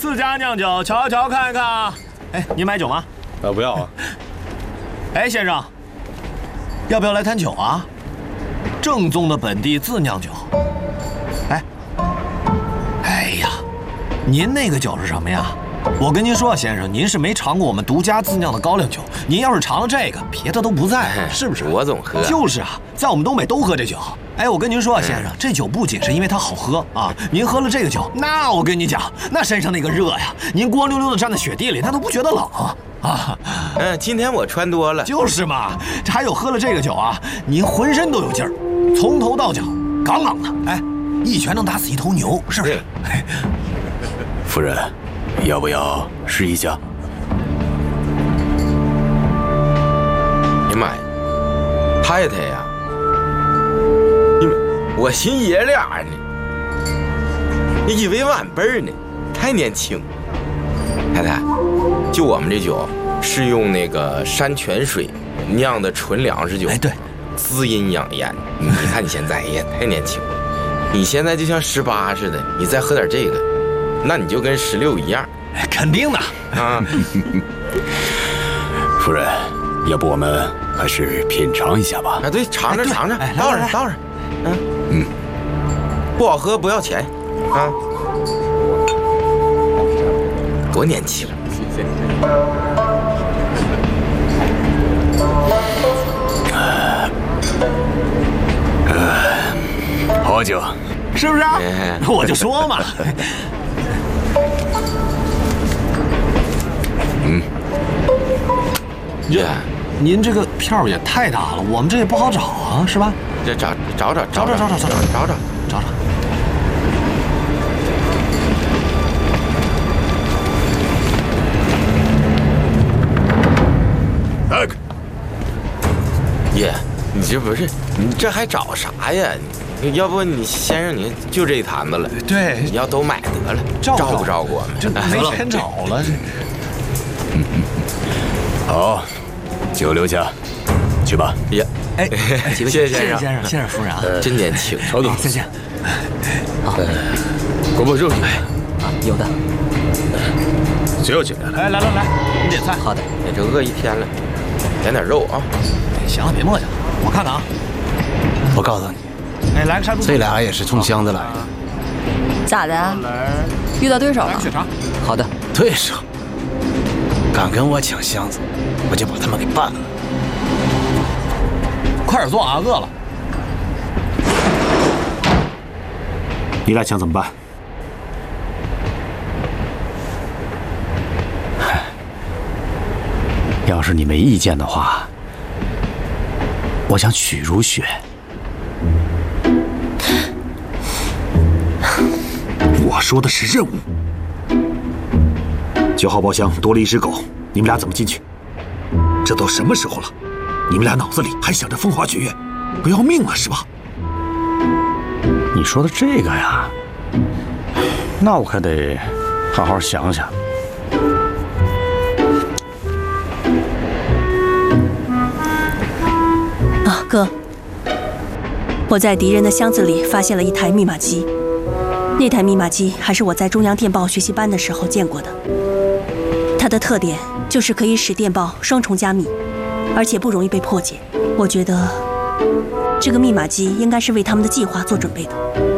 4家酿酒，瞧瞧看看。哎，您买酒吗？ 不要啊。 哎，先生，要不要来坛酒啊？正宗的本地自酿酒。哎呀，您那个酒是什么呀？我跟您说，先生，您是没尝过我们独家自酿的高粱酒。您要是尝了这个，别的都不在，是不是？ 我总喝。 就是啊，在我们东北都喝这酒。哎，我跟您说，先生，这酒不仅是因为它好喝啊，您喝了这个酒，那我跟你讲，那身上那个热呀，您光溜溜的站在雪地里，那都不觉得冷啊。 今天我穿多了。 就是嘛，这还有喝了这个酒啊，您浑身都有劲儿，从头到脚杠杠的，哎，一拳能打死一头牛，是不是？ 夫人，要不要试一下？ 哎呀妈呀，太太呀！我寻爷俩呢，你以为晚辈呢？太年轻。太太，就我们这酒是用那个山泉水酿的纯粮食酒， 哎，对， 滋阴养颜。你看你现在也太年轻，你现在就像18似的，你再喝点这个，那你就跟16一样。 哎，肯定的啊。 夫人，要不我们还是品尝一下吧？ 啊，对，尝尝尝尝，倒上倒上。不好喝不要钱啊。多年轻。 好酒， 是不是？我就说嘛。您这个票也太大了，我们这也不好找啊，是吧？ 这找。爷，你这不是，你这还找啥呀？要不你先生你就这一坛子了， 对， 你要都买得了，照不照顾我们？ 这没钱找了，这。 好，酒留下，去吧。 爷， 哎， 谢谢先生， 谢谢夫人啊， 真年轻。 稍等， 再见。 好，锅包肉， 有的。 谁要进来了？ 哎，来，你点菜。 好的。 哎，这饿一天了，点点肉啊。 行了，别磨叽了，我看看啊。 我告诉你， 哎，来个山猪。 这俩也是冲箱子来的。 咋的？遇到对手了？ 血肠。 好的，对手。敢跟我抢箱子，我就把他们给办了。 快点做啊，饿了。 你俩想怎么办？ 要是你没意见的话，我想取如雪。 我说的是任务。9号包厢多了一只狗，你们俩怎么进去？这都什么时候了，你们俩脑子里还想着风花雪月，不要命了是吧？ 你说的这个呀，那我可得好好想想。 啊，哥，我在敌人的箱子里发现了一台密码机，那台密码机还是我在中央电报学习班的时候见过的。它的特点就是可以使电报双重加密，而且不容易被破解。我觉得这个密码机应该是为他们的计划做准备的。